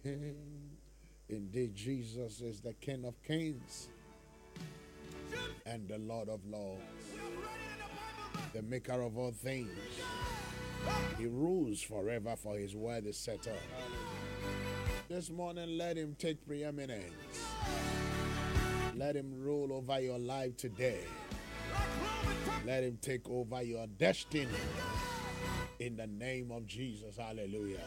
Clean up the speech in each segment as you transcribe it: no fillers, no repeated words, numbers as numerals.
Indeed, Jesus is the King of Kings and the Lord of Lords, the maker of all things. He rules forever, for his word is settled. This morning, let him take preeminence. Let him rule over your life today. Let him take over your destiny. In the name of Jesus. Hallelujah.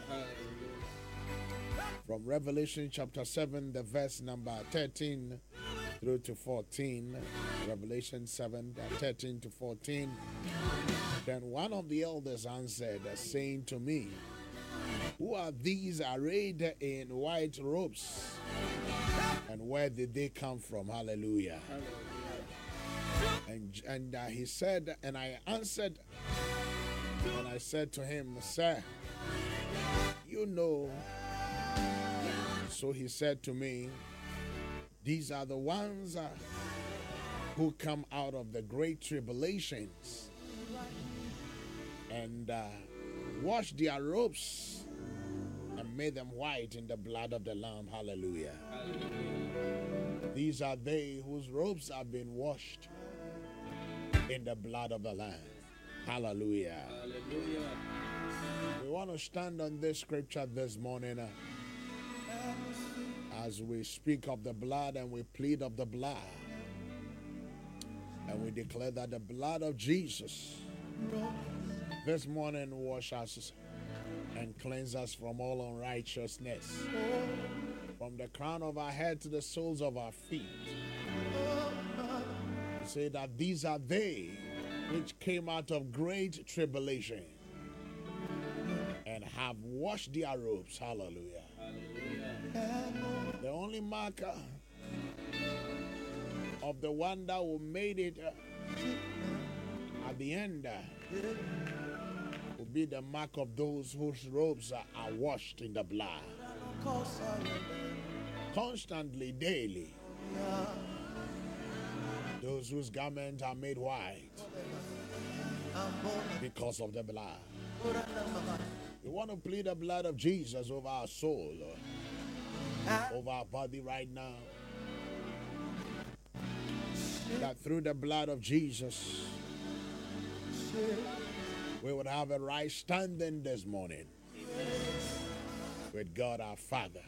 From Revelation chapter 7, the verse number 13 through to 14. Revelation 7, 13 to 14. Then one of the elders answered, saying to me, who are these arrayed in white robes? And where did they come from? Hallelujah. And he said, and I answered, and I said to him, sir, you know. So he said to me, these are the ones who come out of the great tribulations and washed their robes and made them white in the blood of the Lamb. Hallelujah. Hallelujah. These are they whose robes have been washed in the blood of the Lamb. Hallelujah. Hallelujah. We want to stand on this scripture this morning as we speak of the blood and we plead of the blood. And we declare that the blood of Jesus this morning wash us and cleanse us from all unrighteousness. From the crown of our head to the soles of our feet. We say that these are they which came out of great tribulation and have washed their robes. Hallelujah. Hallelujah. The only marker of the one that will made it at the end will be the mark of those whose robes are washed in the blood. Constantly, daily. Those whose garments are made white because of the blood. We want to plead the blood of Jesus over our soul, over our body right now. That through the blood of Jesus, we would have a right standing this morning with God our Father.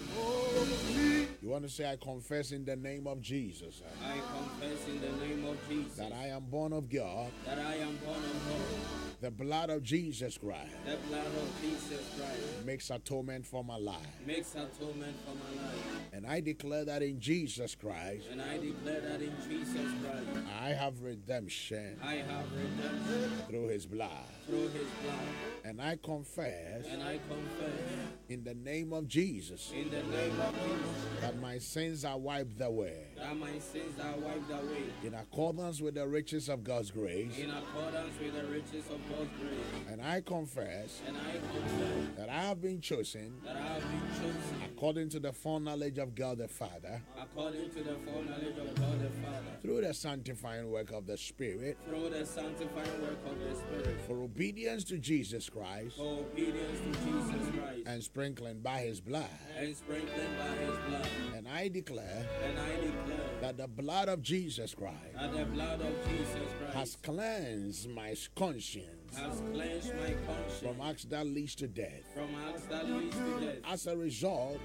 You want to say, I confess in the name of Jesus. I confess in the name of Jesus. That I am born of God. That I am born of God. The blood of Jesus Christ. The blood of Jesus Christ. Makes atonement for my life. Makes atonement for my life. And I declare that in Jesus Christ. And I declare that in Jesus Christ. I have redemption. I have redemption. Through his blood. Through his blood. And I confess. And I confess. In the name of Jesus. In the name of Jesus. That my sins are wiped away. That my sins are wiped away. In accordance with the riches of God's grace. In accordance with the riches of God's grace. And I confess. And I confess. That I have been chosen. That I have been chosen. According to the foreknowledge of God the Father. According to the foreknowledge of God the Father. Through the sanctifying work of the Spirit. Through the sanctifying work of the Spirit. For obedience to Jesus Christ. For obedience to Jesus Christ. And sprinkling by his blood. And sprinkling by his blood. And I declare. And I declare. That the blood of Jesus Christ. That the blood of Jesus Christ. Has cleansed my conscience. Has cleansed my conscience. From acts that leads to death. From acts that leads to death. As a result.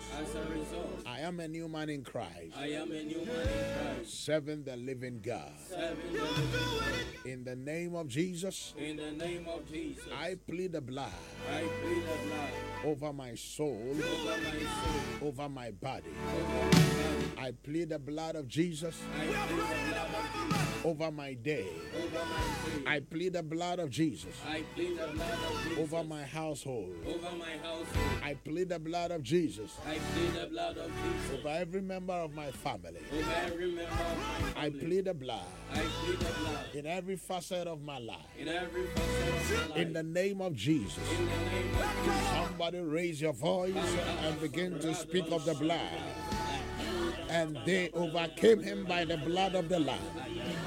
I am a new man in Christ. I am a new man in Christ. Serving the living God. Serving the living God. In the name of Jesus. In the name of Jesus. I plead the blood. I plead the blood. Over my soul. Over my soul. Over my body. Over my body. I plead the blood of Jesus. I plead the blood of Jesus. Over my day. Over my day. I plead the blood of Jesus. I plead the blood of Jesus. Over my household. Over my household. I plead the blood of Jesus. I plead the blood of Jesus. Over every member of my family. Over every member of my family. I plead the blood. I plead the blood. In every facet of my life. In every facet of my life. In the name of Jesus. In the name of Jesus. Somebody raise your voice and begin to speak of the blood. And they overcame him by the blood of the Lamb